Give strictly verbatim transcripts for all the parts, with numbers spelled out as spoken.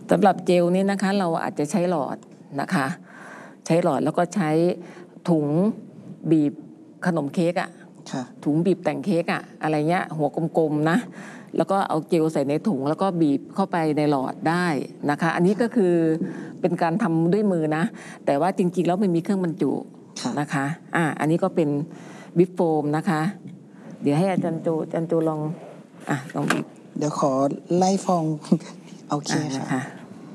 สำหรับเจลนี่นะคะเราอาจจะใช้หลอดนะคะใช้หลอดแล้วก็ใช้ถุงบีบขนมเค้กอะถุงบีบแต่งเค้กอะอะไรเงี้ยหัวกลมๆนะแล้วก็เอาเจลใส่ในถุงแล้วก็บีบเข้าไปในหลอดได้นะคะอันนี้ก็คือเป็นการทำด้วยมือนะแต่ว่าจริงๆแล้วมันมีเครื่องบรรจุนะคะอ่าอันนี้ก็เป็นวิปโฟมนะคะเดี๋ยวให้อาจารย์โจอาจารย์โจลองอ่ะลองบีบเดี๋ยวขอไล่ฟองโอเคค่ะ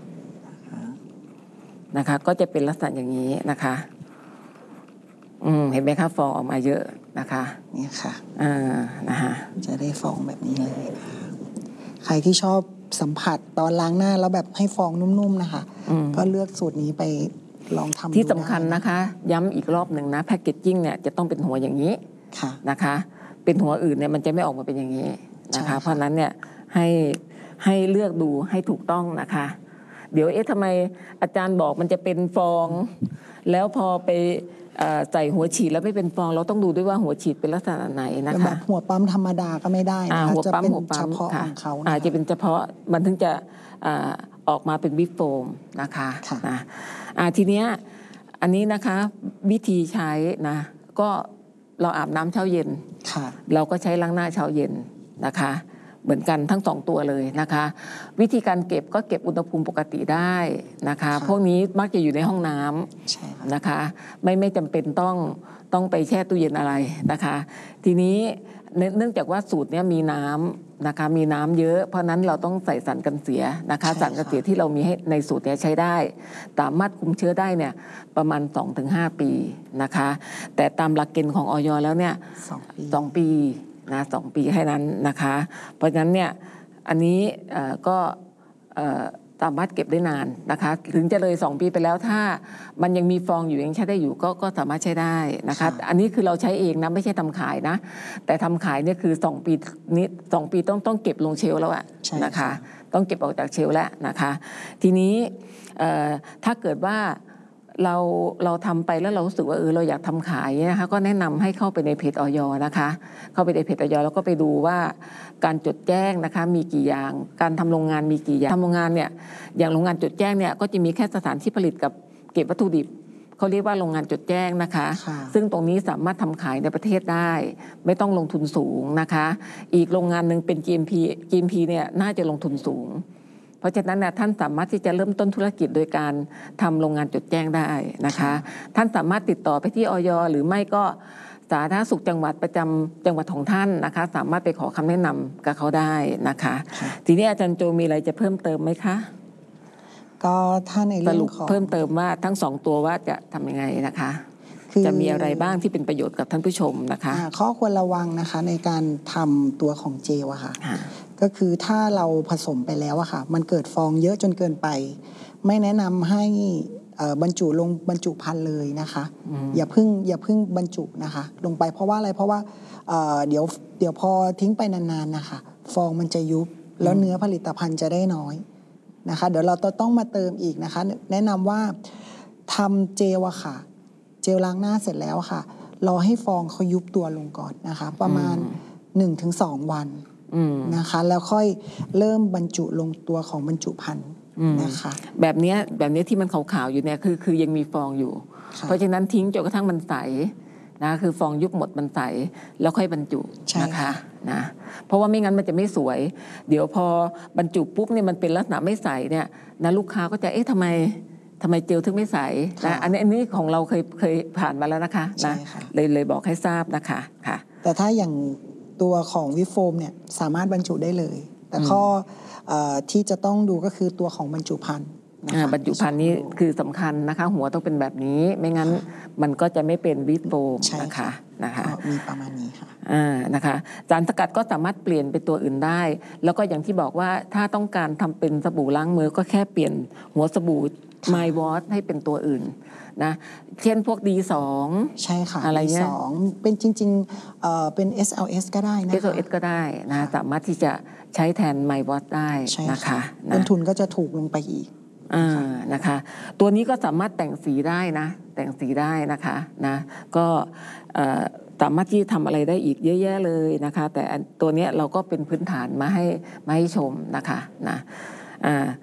นะคะก็จะเป็นลักษณะอย่างนี้นะคะอืมเห็นไหมคะฟองออกมาเยอะนะคะนี่ค่ะอ่านะคะจะได้ฟองแบบนี้เลยใครที่ชอบสัมผัสตอนล้างหน้าแล้วแบบให้ฟองนุ่มๆนะคะก็เลือกสูตรนี้ไปลองทำที่สำคัญนะคะย้ำอีกรอบหนึ่งนะแพคเกจจิ้งเนี่ยจะต้องเป็นหัวอย่างนี้นะคะเป็นหัวอื่นเนี่ยมันจะไม่ออกมาเป็นอย่างนี้นะคะเพราะนั้นเนี่ยให้ให้เลือกดูให้ถูกต้องนะคะเดี๋ยวเอ๊ะทำไมอาจารย์บอกมันจะเป็นฟองแล้วพอไปใส่หัวฉีดแล้วไม่เป็นฟองเราต้องดูด้วยว่าหัวฉีดเป็นลักษณะไหนนะคะแบบหัวปั๊มธรรมดาก็ไม่ได้นะคะหัวปั๊มหัวปั๊มค่ะอาจจะเป็นเฉพาะมันถึงจะออกมาเป็นวิปโฟมนะคะนะทีเนี้ยอันนี้นะคะวิธีใช้นะก็เราอาบน้ำเช้าเย็นเราก็ใช้ล้างหน้าเช้าเย็นนะคะเหมือนกันทั้งสองตัวเลยนะคะวิธีการเก็บก็เก็บอุณหภูมิปกติได้นะคะพวกนี้มักจะอยู่ในห้องน้ำนะคะไม่ไม่จำเป็นต้องต้องไปแช่ตู้เย็นอะไรนะคะทีนี้เนื่องจากว่าสูตรนี้มีน้ำนะคะมีน้ำเยอะเพราะนั้นเราต้องใส่สารกันเสียนะคะสารกันเสียที่เรามีให้ในสูตรนี้ใช้ได้สามารถคุมเชื้อได้เนี่ยประมาณ สองถึงห้า ปีนะคะแต่ตามหลักเกณฑ์ของอย.แล้วเนี่ยสองปีนะสองปีแค่นั้นนะคะเพราะฉะนั้นเนี่ยอันนี้ก็สามารถเก็บได้นานนะคะถึงจะเลยสองปีไปแล้วถ้ามันยังมีฟองอยู่ยังใช้ได้อยู่ก็ก็สามารถใช้ได้นะคะอันนี้คือเราใช้เองนะไม่ใช่ทำขายนะแต่ทำขายเนี่ยคือสองปีนี้สองปีต้องต้องเก็บลงเชลฟ์แล้วอะนะคะต้องเก็บออกจากเชลฟ์แล้วนะคะทีนี้ถ้าเกิดว่าเราเราทำไปแล้วเรารู้สึกว่าเออเราอยากทำขายนะคะก็แนะนำให้เข้าไปในเพจอย.นะคะเข้าไปในเพจอย.แล้วก็ไปดูว่าการจดแจ้งนะคะมีกี่อย่างการทำโรงงานมีกี่อย่างทำโรงงานเนี่ยอย่างโรงงานจดแจ้งเนี่ยก็จะมีแค่สถานที่ผลิตกับเก็บวัตถุดิบเขาเรียกว่าโรงงานจดแจ้งนะคะซึ่งตรงนี้สามารถทำขายในประเทศได้ไม่ต้องลงทุนสูงนะคะอีกโรงงานหนึ่งเป็น จี เอ็ม พี จี เอ็ม พี เนี่ยน่าจะลงทุนสูงเพราะฉะนั้นนะท่านสามารถที่จะเริ่มต้นธุรกิจโดยการทำโรงงานจดแจ้งได้นะคะท่านสามารถติดต่อไปที่อย.หรือไม่ก็สาธารณสุขจังหวัดประจำจังหวัดของท่านนะคะสามารถไปขอคำแนะนำกับเขาได้นะคะทีนี้อาจารย์โจมีอะไรจะเพิ่มเติมไหมคะก็ถ้าในเรื่องของเพิ่มเติมว่าทั้งสองตัวว่าจะทำยังไงนะคะจะมีอะไรบ้างที่เป็นประโยชน์กับท่านผู้ชมนะคะข้อควรระวังนะคะในการทำตัวของเจลอะค่ะก็คือถ้าเราผสมไปแล้วอะค่ะมันเกิดฟองเยอะจนเกินไปไม่แนะนำให้บรรจุลงบรรจุภัณฑ์เลยนะคะอย่าพึ่งอย่าพึ่งบรรจุนะคะลงไปเพราะว่าอะไรเพราะว่าเดี๋ยวเดี๋ยวพอทิ้งไปนานๆนะคะฟองมันจะยุบแล้วเนื้อผลิตภัณฑ์จะได้น้อยนะคะเดี๋ยวเราต้องมาเติมอีกนะคะแนะนำว่าทำเจลอะค่ะเจลล้างหน้าเสร็จแล้วค่ะรอให้ฟองเขายุบตัวลงก่อนนะคะประมาณ หนึ่งถึงสอง วันนะคะแล้วค่อยเริ่มบรรจุลงตัวของบรรจุภัณฑ์นะคะแบบนี้แบบนี้ที่มันขาวๆอยู่เนี่ยคือคือยังมีฟองอยู่เพราะฉะนั้นทิ้งจนกระทั่งมันใสนะคือฟองยุบหมดมันใสแล้วค่อยบรรจุนะคะนะเพราะว่าไม่งั้นมันจะไม่สวยเดี๋ยวพอบรรจุปุ๊บเนี่ยมันเป็นลักษณะไม่ใสเนี่ยนะลูกค้าก็จะเอ๊ะทำไมทำไมเจลถึงไม่ใสนะอันนี้อันนี้ของเราเคยเคยผ่านมาแล้วนะคะนะเลยเลยบอกให้ทราบนะคะค่ะแต่ถ้าอย่างตัวของวิโฟมเนี่ยสามารถบรรจุได้เลยแต่ข้อที่จะต้องดูก็คือตัวของบรรจุภัณฑ์บรรจุภัณฑ์นี้คือสำคัญนะคะหัวต้องเป็นแบบนี้ไม่งั้นมันก็จะไม่เป็นวิโฟมนะคะนะคะมีประมาณนี้ค่ะนะคะสารสกัดก็สามารถเปลี่ยนเป็นตัวอื่นได้แล้วก็อย่างที่บอกว่าถ้าต้องการทำเป็นสบู่ล้างมือก็แค่เปลี่ยนหัวสบู่ไมวอชให้เป็นตัวอื่นนะเช่นพวก ดี สองใช่ค่ะอะไรเงี้ยดี สอง เป็นจริงๆ เอ่อเป็น เอส แอล เอส ก็ได้นะคะเอส แอล เอส ก็ได้นะสามารถที่จะใช้แทนไมวอชได้นะคะต้นทุนก็จะถูกลงไปอีกอ่านะคะตัวนี้ก็สามารถแต่งสีได้นะแต่งสีได้นะคะนะก็สามารถที่ทำอะไรได้อีกเยอะแยะเลยนะคะแต่ตัวนี้เราก็เป็นพื้นฐานมาให้มาให้ชมนะคะนะอ่า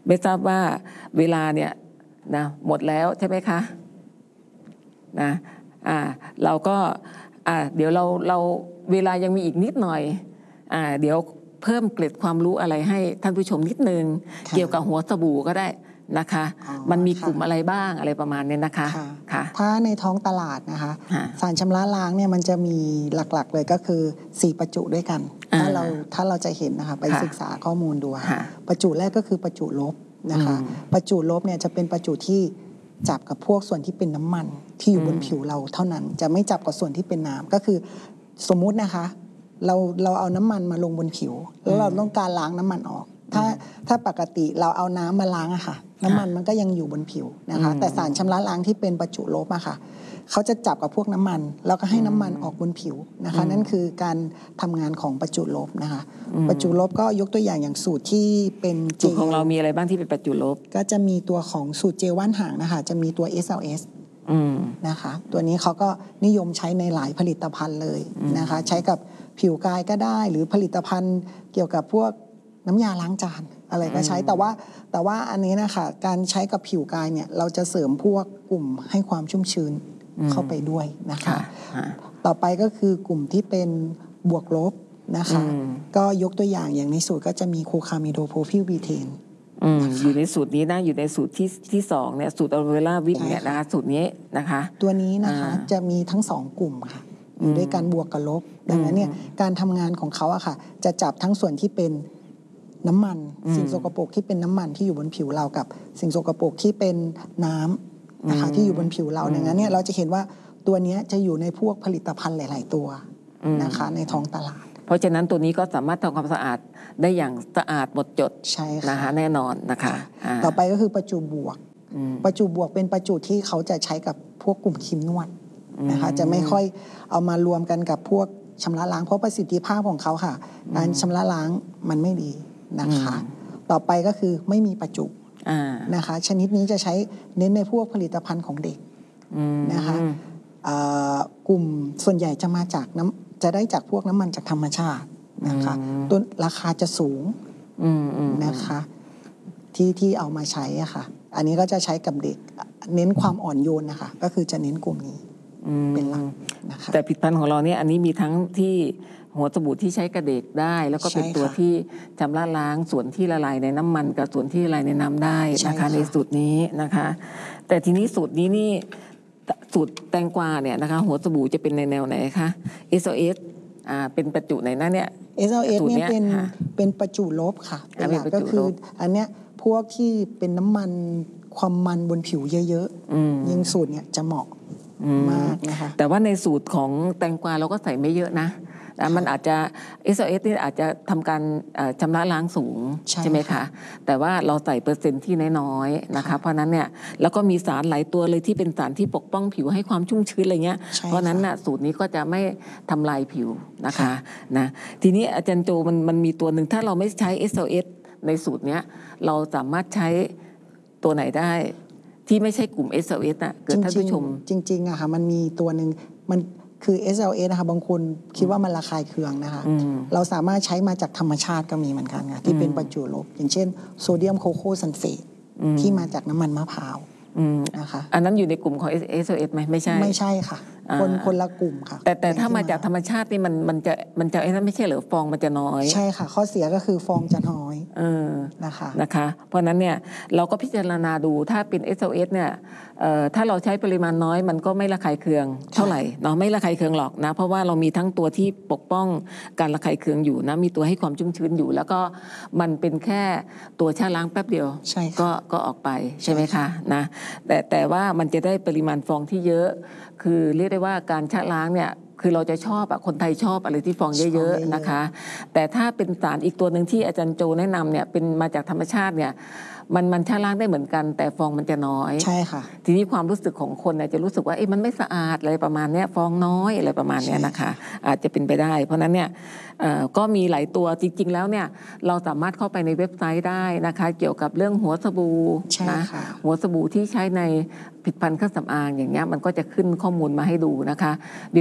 ไม่ทราบว่าเวลาเนี่ยนะหมดแล้วใช่ไหมคะนะอ่าเราก็อ่าเดี๋ยวเราเราเวลายังมีอีกนิดหน่อยอ่าเดี๋ยวเพิ่มเกร็ดความรู้อะไรให้ท่านผู้ชมนิดนึงเกี่ยวกับหัวสบู่ก็ได้นะคะมันมีกลุ่มอะไรบ้างอะไรประมาณนี้นะคะค่ะถ้าในท้องตลาดนะคะสารชำระล้างเนี่ยมันจะมีหลักๆเลยก็คือสี่ประจุด้วยกันถ้าเราถ้าเราจะเห็นนะคะไปศึกษาข้อมูลดูประจุแรกก็คือประจุลบนะคะประจุลบเนี่ยจะเป็นประจุที่จับกับพวกส่วนที่เป็นน้ำมันที่อยู่บนผิวเราเท่านั้นจะไม่จับกับส่วนที่เป็นน้ำก็คือสมมุตินะคะเราเราเอาน้ำมันมาลงบนผิวแล้วเราต้องการล้างน้ำมันออกถ้าถ้าปกติเราเอาน้ำมาล้างอะค่ะน้ำมันมันก็ยังอยู่บนผิวนะคะแต่สารชำระล้างที่เป็นประจุลบอะค่ะเขาจะจับกับพวกน้ำมันแล้วก็ให้น้ำมันออกบนผิวนะคะนั่นคือการทำงานของประจุลบนะคะประจุลบก็ยกตัวอย่างอย่างสูตรที่เป็นเจลของเรามีอะไรบ้างที่เป็นประจุลบก็จะมีตัวของสูตรเจลว่านหางนะคะจะมีตัว เอส แอล เอส นะคะตัวนี้เขาก็นิยมใช้ในหลายผลิตภัณฑ์เลยนะคะใช้กับผิวกายก็ได้หรือผลิตภัณฑ์เกี่ยวกับพวกน้ำยาล้างจานอะไรก็ใช้แต่ว่าแต่ว่าอันนี้นะคะการใช้กับผิวกายเนี่ยเราจะเสริมพวกกลุ่มให้ความชุ่มชื้นเข้าไปด้วยนะคะต่อไปก็คือกลุ่มที่เป็นบวกลบนะคะก็ยกตัวอย่างอย่างในสูตรก็จะมีโคคามิโดโพพิลบีเทนอยู่ในสูตรนี้นะอยู่ในสูตรที่ที่สองเนี่ยสูตรอะโลเวราวิทเนี่ยนะคะสูตรนี้นะคะตัวนี้นะคะจะมีทั้งสองกลุ่มค่ะอยู่ด้วยกันบวกกับลบดังนั้นเนี่ยการทำงานของเขาอะค่ะจะจับทั้งส่วนที่เป็นน้ำมันสิ่งสกปรกที่เป็นน้ำมันที่อยู่บนผิวเรากับสิ่งสกปรกที่เป็นน้ำนะคะที่อยู่บนผิวเราดังนั้นเนี่ยเราจะเห็นว่าตัวนี้จะอยู่ในพวกผลิตภัณฑ์หลายๆตัวนะคะในท้องตลาดเพราะฉะนั้นตัวนี้ก็สามารถทำความสะอาดได้อย่างสะอาดหมดจดใช่ค่ะนะคะแน่นอนนะคะต่อไปก็คือประจุบวกประจุบวกเป็นประจุที่เขาจะใช้กับพวกกลุ่มครีมนวดนะคะจะไม่ค่อยเอามารวมกันกับพวกชำระล้างเพราะประสิทธิภาพของเขาค่ะการชำระล้างมันไม่ดีนะคะต่อไปก็คือไม่มีประจุนะคะชนิดนี้จะใช้เน้นในพวกผลิตภัณฑ์ของเด็กนะคะกลุ่มส่วนใหญ่จะมาจากน้ำจะได้จากพวกน้ำมันจากธรรมชาตินะคะต้นราคาจะสูงนะคะที่ที่เอามาใช้อะค่ะอันนี้ก็จะใช้กับเด็กเน้นความอ่อนโยนนะคะก็คือจะเน้นกลุ่มนี้เป็นหลักนะคะแต่ผลิตภัณฑ์ของเราเนี่ยอันนี้มีทั้งที่หัวสบู่ที่ใช้กระเด็กได้แล้วก็เป็นตัวที่ชำระล้างส่วนที่ละลายในน้ำมันกับส่วนที่ละลายในน้ำได้นะคะในสูตรนี้นะคะแต่ทีนี้สูตรนี้นี่สูตรแตงกวาเนี่ยนะคะหัวสบู่จะเป็นในแนวไหนคะ เอส แอล เอส อ่าเป็นประจุไหนนะเนี่ยเอส แอล เอส เนี่ยเป็นเป็นประจุลบค่ะเป็นหลักก็คืออันเนี้ยพวกที่เป็นน้ำมันความมันบนผิวเยอะๆยิ่งสูตรเนี่ยจะเหมาะมากนะคะแต่ว่าในสูตรของแตงกวาเราก็ใส่ไม่เยอะนะมันอาจจะ เอส แอล เอส นี่อาจจะทำการชำระล้างสูงใช่ไหมคะแต่ว่าเราใส่เปอร์เซ็นต์ที่น้อยๆนะคะเพราะนั้นเนี่ยแล้วก็มีสารหลายตัวเลยที่เป็นสารที่ปกป้องผิวให้ความชุ่มชื้นอะไรเงี้ยเพราะนั้นน่ะสูตรนี้ก็จะไม่ทำลายผิวนะคะนะทีนี้อาจารย์โจมันมันมีตัวหนึ่งถ้าเราไม่ใช้ เอส แอล เอส ในสูตรเนี้ยเราสามารถใช้ตัวไหนได้ที่ไม่ใช่กลุ่ม เอส แอล เอส น่ะเกิดท่านผู้ชมจริงๆอะค่ะมันมีตัวหนึ่งมันคือ เอส แอล เอส นะคะบางคนคิดว่ามันระคายเคืองนะคะเราสามารถใช้มาจากธรรมชาติก็มีเหมือนกันค่ะที่เป็นประจุลบอย่างเช่นโซเดียมโคโคซัลเฟตที่มาจากน้ำมันมะพร้าวนะคะอันนั้นอยู่ในกลุ่มของ เอส แอล เอส ไหมไม่ใช่ไม่ใช่ค่ะคนคนละกลุ่มค่ะแต่แต่ถ้ามาจากธรรมชาตินี่มันมันจะมันจะไอ้นั่นไม่ใช่เหรอฟองมันจะน้อยใช่ค่ะข้อเสียก็คือฟองจะน้อยนะคะนะคะเพราะนั้นเนี่ยเราก็พิจารณาดูถ้าเป็น เอส แอล เอส เนี่ยถ้าเราใช้ปริมาณน้อยมันก็ไม่ระคายเคืองเท่าไหร่เนาะไม่ระคายเคืองหรอกนะเพราะว่าเรามีทั้งตัวที่ปกป้องการระคายเคืองอยู่นะมีตัวให้ความชุ่มชื้นอยู่แล้วก็มันเป็นแค่ตัวชะล้างแป๊บเดียวก็ก็ออกไปใช่ไหมคะนะแต่แต่ว่ามันจะได้ปริมาณฟองที่เยอะคือเรียกได้ว่าการชะล้างเนี่ยคือเราจะชอบอะคนไทยชอบอะไรที่ฟองเยอะๆนะคะแต่ถ้าเป็นสารอีกตัวหนึ่งที่อาจารย์โจแนะนำเนี่ยเป็นมาจากธรรมชาติเนี่ยมันมันชะล้างได้เหมือนกันแต่ฟองมันจะน้อยใช่ค่ะทีนี้ความรู้สึกของคนเนี่ยจะรู้สึกว่าเอ๊ะมันไม่สะอาดอะไรประมาณนี้ฟองน้อยอะไรประมาณนี้นะคะอาจจะเป็นไปได้เพราะนั้นเนี่ยก็มีหลายตัวจริงๆแล้วเนี่ยเราสามารถเข้าไปในเว็บไซต์ได้นะคะเกี่ยวกับเรื่องหัวสบู่นะหัวสบู่ที่ใช้ในผลิตภัณฑ์เครื่องสำอางอย่างเงี้ยมันก็จะขึ้นข้อมูลมาให้ดูนะคะเดี๋ยวนี้สะดวก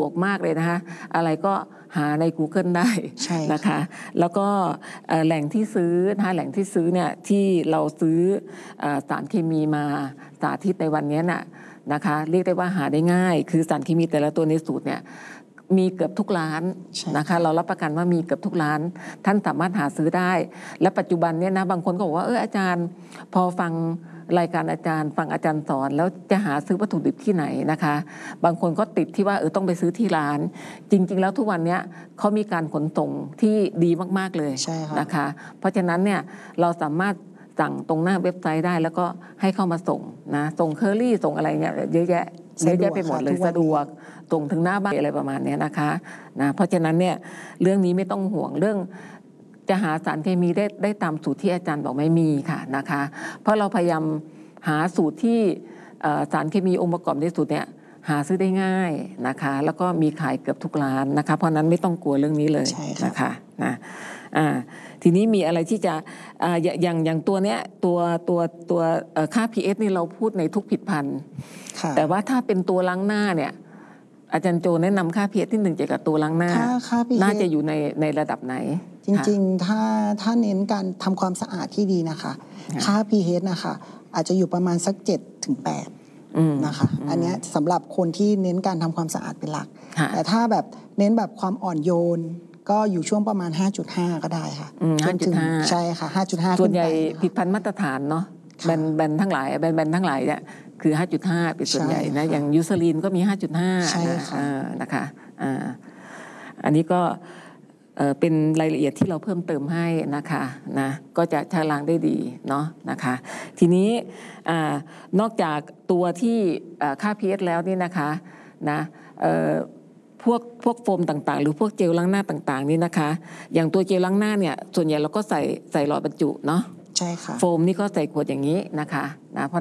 วกมากเลยนะคะอะไรก็หาใน Google ได้นะคะแล้วก็แหล่งที่ซื้อนะคะแหล่งที่ซื้อเนี่ยที่เราซื้อสารเคมีมาสาธิตในวันนี้น่ะนะคะเรียกได้ว่าหาได้ง่ายคือสารเคมีแต่ละตัวในสูตรเนี่ยมีเกือบทุกร้านนะคะเรารับประกันว่ามีเกือบทุกร้านท่านสามารถหาซื้อได้และปัจจุบันเนี่ยนะบางคนก็บอกว่าเอออาจารย์พอฟังรายการอาจารย์ฟังอาจารย์สอนแล้วจะหาซื้อวัตถุดิบที่ไหนนะคะบางคนก็ติดที่ว่าเออต้องไปซื้อที่ร้านจริงๆแล้วทุกวันนี้เขามีการขนส่งที่ดีมากๆเลยนะคะเพราะฉะนั้นเนี่ยเราสามารถสั่งตรงหน้าเว็บไซต์ได้แล้วก็ให้เข้ามาส่งนะส่งเคอรี่ส่งอะไรเนี่ยเยอะแยะเยอะแยะไปหมดเลยสะดวกส่งถึงหน้าบ้านอะไรประมาณนี้นะคะนะเพราะฉะนั้นเนี่ยเรื่องนี้ไม่ต้องห่วงเรื่องจะหาสารเคมีได้ได้ตามสูตรที่อาจารย์บอกไม่มีค่ะนะคะเพราะเราพยายามหาสูตรที่สารเคมีองค์ประกอบในสูตรเนี่ยหาซื้อได้ง่ายนะคะแล้วก็มีขายเกือบทุกร้านนะคะเพราะนั้นไม่ต้องกลัวเรื่องนี้เลยนะคะนะอ่าทีนี้มีอะไรที่จะอ่าอย่างอย่างตัวเนี้ยตัวตัวตัวค่า พี เอช นี่เราพูดในทุกผลิตภัณฑ์แต่ว่าถ้าเป็นตัวล้างหน้าเนี่ยอาจารย์โจแนะนำค่า พี เอช ที่หนึ่งเกี่ยวกับตัวล้างหน้าน่าจะอยู่ในในระดับไหนจริงๆถ้าถ้าเน้นการทำความสะอาดที่ดีนะคะค่า พี เอช นะคะอาจจะอยู่ประมาณสักเจ็ดถึงแปดนะคะอันนี้สำหรับคนที่เน้นการทำความสะอาดเป็นหลักแต่ถ้าแบบเน้นแบบความอ่อนโยนก็อยู่ช่วงประมาณ ห้าจุดห้า ก็ได้ค่ะห้าจุดห้าใช่ค่ะ ห้าจุดห้าส่วนใหญ่ผลิตภัณฑ์มาตรฐานเนาะแบรนด์แบรนด์ทั้งหลายแบรนด์แบรนด์ทั้งหลายเนี่ยคือ ห้าจุดห้า เป็นส่วนใหญ่นะอย่างยูซาลีนก็มี ห้าจุดห้าใช่ค่ะนะคะอันนี้ก็เป็นรายละเอียดที่เราเพิ่มเติมให้นะคะนะก็จะชะล้างได้ดีเนาะนะคะทีนี้นอกจากตัวที่ค่า พี เอช แล้วนี่นะคะนะพวกพวกโฟมต่างๆหรือพวกเจลล้างหน้าต่างๆนี่นะคะอย่างตัวเจลล้างหน้าเนี่ยส่วนใหญ่เราก็ใส่ใส่หลอดบรรจุเนาะใช่ค่ะโฟมนี่ก็ใส่ขวดอย่างนี้นะคะนะเพราะ